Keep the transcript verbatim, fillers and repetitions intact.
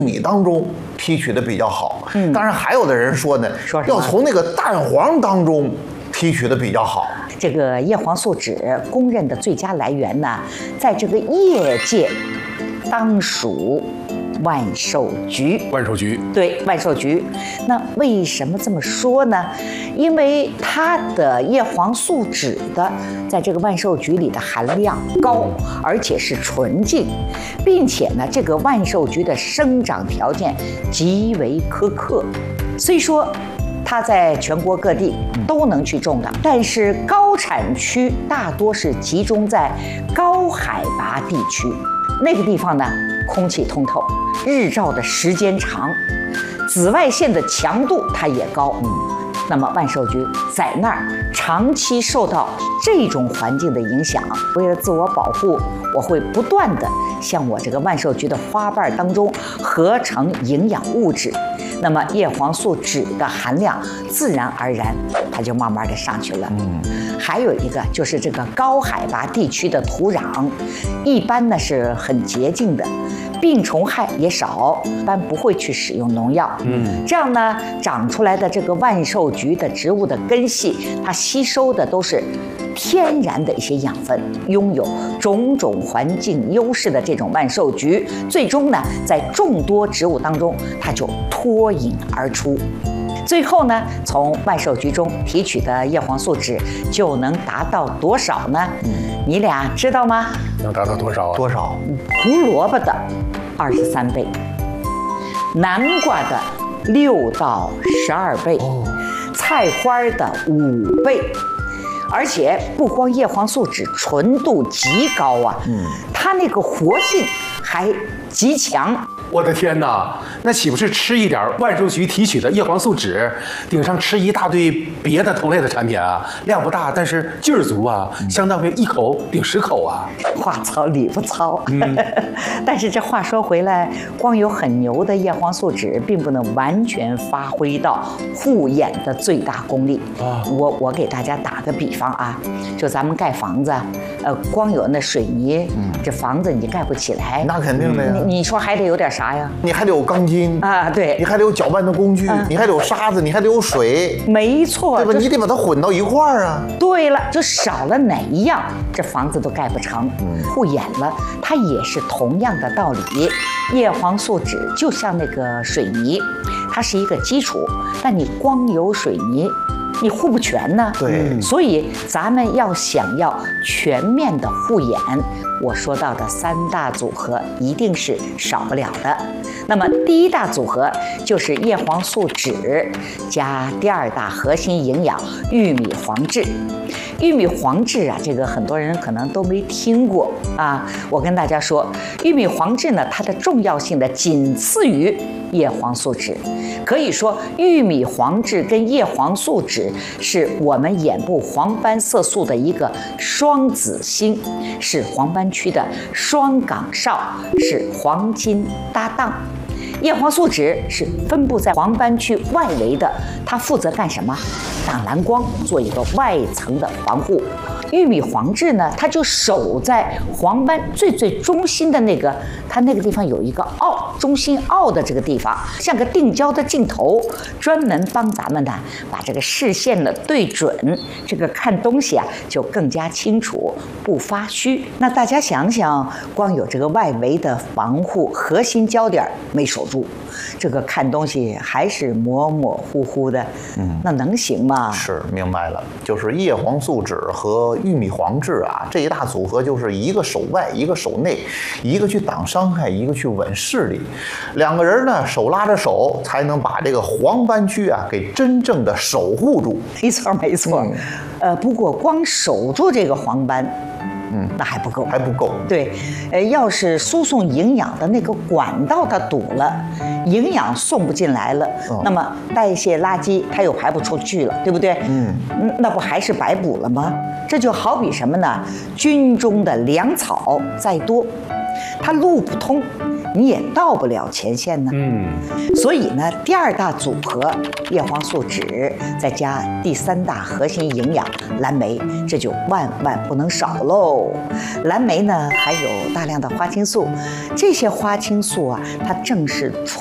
米当中提取的比较好。 嗯， 当然还有的人说呢， 说要从那个蛋黄当中提取的比较好。 这个叶黄素酯公认的最佳来源呢，在这个业界当属万寿菊。 万寿菊， 对，万寿菊。那为什么这么说呢？因为它的叶黄素酯的在这个万寿菊里的含量高，而且是纯净，并且呢，这个万寿菊的生长条件极为苛刻，虽说它在全国各地都能去种的，但是高产区大多是集中在高海拔地区，那个地方呢，空气通透，日照的时间长，紫外线的强度它也高。嗯，那么万寿菊在那儿长期受到这种环境的影响，为了自我保护，我会不断的向我这个万寿菊的花瓣当中合成营养物质，那么叶黄素酯的含量自然而然它就慢慢的上去了。嗯，还有一个就是这个高海拔地区的土壤一般呢是很洁净的，病虫害也少，一般不会去使用农药。嗯，这样呢，长出来的这个万寿菊的植物的根系，它吸收的都是天然的一些养分，拥有种种环境优势的这种万寿菊，最终呢，在众多植物当中，它就脱颖而出。最后呢，从万寿菊中提取的叶黄素酯就能达到多少呢？嗯，你俩知道吗？ 能达到多少啊？ 多少？ 胡萝卜的二十三倍，南瓜的六到十二倍，哦，菜花的五倍。而且不光叶黄素酯纯度极高啊，嗯，它那个活性还极强。 我的天哪，那岂不是吃一点万寿菊提取的叶黄素酯，顶上吃一大堆别的同类的产品啊？量不大，但是劲儿足啊，相当于一口顶十口啊！ 话糙理不糙。嗯，但是这话说回来，光有很牛的叶黄素酯，并不能完全发挥到护眼的最大功力啊。我我给大家打个比方啊，就咱们盖房子，呃，光有那水泥，嗯，这房子你盖不起来。 那肯定的呀。 你你说还得有点啥？啥呀？ 你还得有钢筋啊，对， 你还得有搅拌的工具，啊，你还得有沙子，你还得有水， 没错， 对吧？你得把它混到一块儿啊。 对了，就少了哪一样，这房子都盖不成。嗯，护眼了，它也是同样的道理。叶黄素酯就像那个水泥，它是一个基础，但你光有水泥，你护不全呢。 对， 所以咱们要想要全面的护眼，我说到的三大组合一定是少不了的。那么第一大组合就是叶黄素酯加第二大核心营养玉米黄质。玉米黄质啊，这个很多人可能都没听过啊。我跟大家说，玉米黄质呢，它的重要性呢仅次于叶黄素酯。可以说，玉米黄质跟叶黄素酯是我们眼部黄斑色素的一个双子星，是黄斑区的双岗哨，是黄金搭档。叶黄素酯是分布在黄斑区外围的，它负责干什么？挡蓝光，做一个外层的防护。玉米黄质呢，它就守在黄斑最最中心的那个，它那个地方有一个凹，中心凹的这个地方，像个定焦的镜头，专门帮咱们呢把这个视线呢对准，这个看东西啊就更加清楚，不发虚。那大家想想，光有这个外围的防护，核心焦点没守住，这个看东西还是模模糊糊的，嗯，那能行吗？ 是，明白了，就是叶黄素酯和玉米黄质啊，这一大组合就是一个手外，一个手内，一个去挡伤害，一个去稳视力。两个人呢，手拉着手，才能把这个黄斑区啊给真正的守护住。 没错，没错。嗯、呃，不过光守住这个黄斑，嗯，那还不够， 还不够。 对，呃，要是输送营养的那个管道它堵了，营养送不进来了，嗯，那么代谢垃圾它又排不出去了，对不对？嗯，那不还是白补了吗？这就好比什么呢？军中的粮草再多，它路不通， 你也到不了前线呢。 嗯， 所以呢，第二大组合叶黄素酯，再加第三大核心营养蓝莓，这就万万不能少喽。蓝莓呢，含有大量的花青素，这些花青素啊，它正是